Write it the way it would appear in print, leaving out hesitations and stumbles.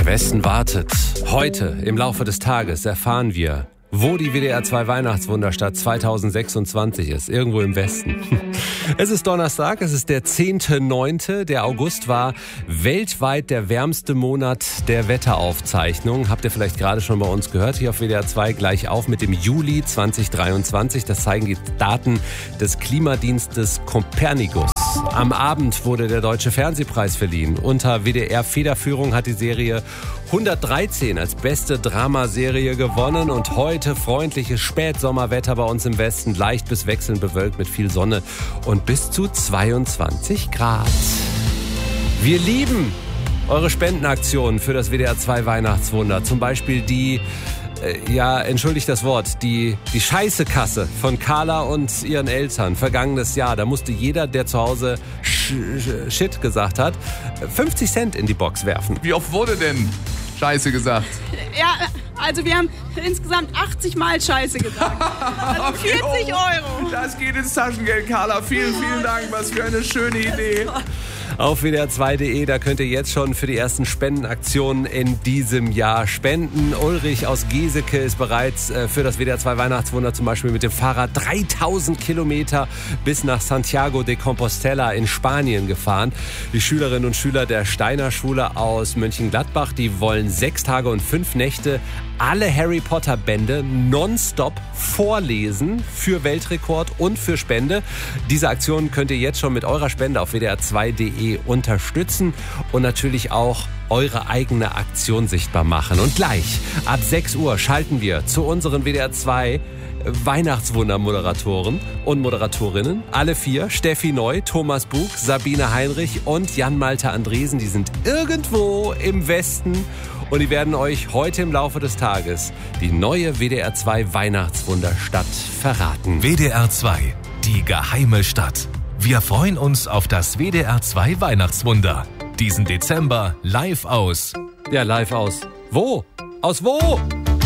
Westen wartet. Heute im Laufe des Tages erfahren wir, wo die WDR 2 Weihnachtswunderstadt 2026 ist. Irgendwo im Westen. Es ist Donnerstag, es ist der 10.9. Der August war weltweit der wärmste Monat der Wetteraufzeichnung. Habt ihr vielleicht gerade schon bei uns gehört, hier auf WDR 2 gleich auf mit dem Juli 2023. Das zeigen die Daten des Klimadienstes Copernicus. Am Abend wurde der Deutsche Fernsehpreis verliehen. Unter WDR-Federführung hat die Serie 113 als beste Dramaserie gewonnen und heute freundliches Spätsommerwetter bei uns im Westen, leicht bis wechselnd bewölkt mit viel Sonne und bis zu 22 Grad. Wir lieben eure Spendenaktionen für das WDR 2 Weihnachtswunder, zum Beispiel die entschuldigt das Wort, die Scheißekasse von Carla und ihren Eltern vergangenes Jahr. Da musste jeder, der zu Hause Shit gesagt hat, 50 Cent in die Box werfen. Wie oft wurde denn Scheiße gesagt? Ja, also wir haben insgesamt 80 Mal Scheiße gesagt. Also 40 Euro. Das geht ins Taschengeld, Carla. Vielen, vielen Dank. Was für eine schöne Idee. Auf WDR2.de, da könnt ihr jetzt schon für die ersten Spendenaktionen in diesem Jahr spenden. Ulrich aus Geseke ist bereits für das WDR 2 Weihnachtswunder zum Beispiel mit dem Fahrrad 3000 Kilometer bis nach Santiago de Compostela in Spanien gefahren. Die Schülerinnen und Schüler der Steiner Schule aus Mönchengladbach, die wollen 6 Tage und 5 Nächte alle Harry Potter Bände nonstop vorlesen für Weltrekord und für Spende. Diese Aktion könnt ihr jetzt schon mit eurer Spende auf WDR2.de unterstützen und natürlich auch eure eigene Aktion sichtbar machen. Und gleich ab 6 Uhr schalten wir zu unseren WDR 2 Weihnachtswunder-Moderatoren und Moderatorinnen. Alle 4, Steffi Neu, Thomas Bug, Sabine Heinrich und Jan-Malte Andresen. Die sind irgendwo im Westen und die werden euch heute im Laufe des Tages die neue WDR 2 Weihnachtswunderstadt verraten. WDR 2, die geheime Stadt. Wir freuen uns auf das WDR 2 Weihnachtswunder. Diesen Dezember live aus. Ja, live aus. Wo? Aus wo?